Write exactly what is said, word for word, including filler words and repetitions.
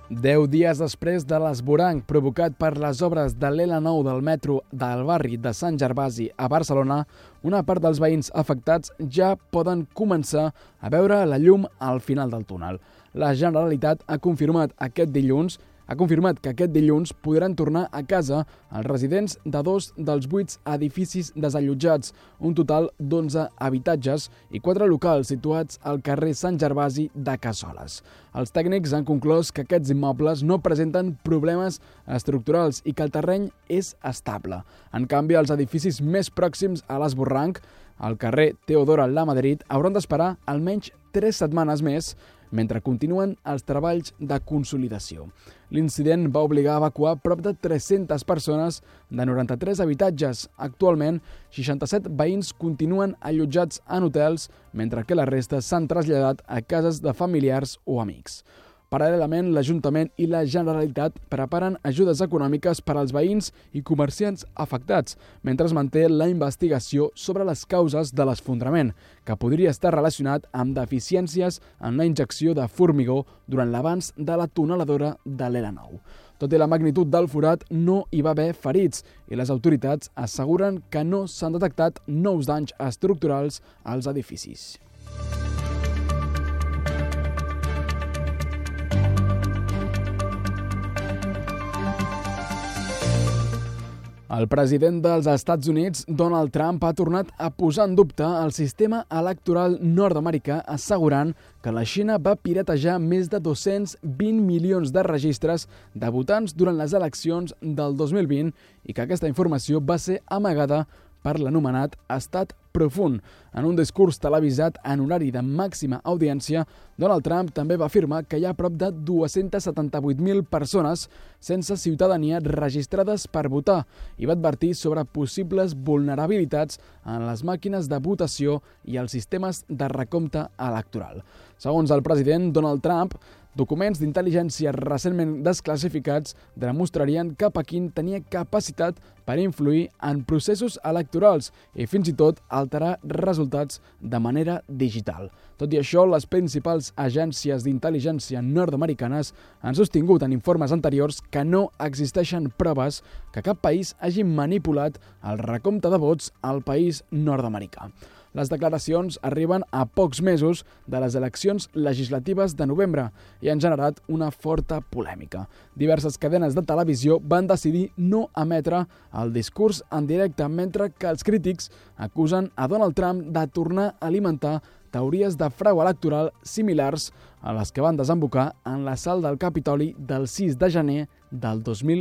Deu dies després de l'esvoranc provocat per les obres de l'L nou del metro del barri de Sant Gervasi a Barcelona, una part dels veïns afectats ja poden començar a veure la llum al final del túnel. La Generalitat ha confirmat aquest dilluns ha confirmat que aquest dilluns podran tornar a casa els residents de dos dels vuit edificis desallotjats, un total d'onze habitatges i quatre locals situats al carrer Sant Gervasi de Cassoles. Els tècnics han conclòs que aquests immobles no presenten problemes estructurals i que el terreny és estable. En canvi, els edificis més pròxims a l'esborranc, al carrer Teodora Lamadrid, hauran d'esperar almenys tres setmanes més mentre continuen els treballs de consolidació. L'incident va obligar a evacuar prop de tres-centes persones de noranta-tres habitatges. Actualment, seixanta-set veïns continuen allotjats en hotels, mentre que la resta s'han traslladat a cases de familiars o amics. Paral·lelament, l'Ajuntament i la Generalitat preparen ajudes econòmiques per als veïns i comerciants afectats, mentre es manté la investigació sobre les causes de l'esfondrament, que podria estar relacionat amb deficiències en la injecció de formigó durant l'avanç de la tuneladora de l'L nou. Tot i la magnitud del forat, no hi va haver ferits i les autoritats asseguren que no s'han detectat nous danys estructurals als edificis. El president dels Estats Units, Donald Trump, ha tornat a posar en dubte el sistema electoral nord-americà, assegurant que la Xina va piratejar més de dos-cents vint milions de registres de votants durant les eleccions del dos mil vint i que aquesta informació va ser amagada per l'anomenat estat profund. En un discurs televisat en horari de màxima audiència, Donald Trump també va afirmar que hi ha prop de dues-centes setanta-vuit mil persones sense ciutadania registrades per votar i va advertir sobre possibles vulnerabilitats en les màquines de votació i els sistemes de recompte electoral. Segons el president Donald Trump, documents d'intel·ligència recentment desclassificats demostrarien que Pequín tenia capacitat per influir en processos electorals i fins i tot alterar resultats de manera digital. Tot i això, les principals agències d'intel·ligència nord-americanes han sostingut en informes anteriors que no existeixen proves que cap país hagi manipulat el recompte de vots al país nord-americà. Les declaracions arriben a pocs mesos de les eleccions legislatives de novembre i han generat una forta polèmica. Diverses cadenes de televisió van decidir no emetre el discurs en directe, mentre que els crítics acusen a Donald Trump de tornar a alimentar teories de frau electoral similars a les que van desembocar en l'assalt del Capitoli del sis de gener del dos mil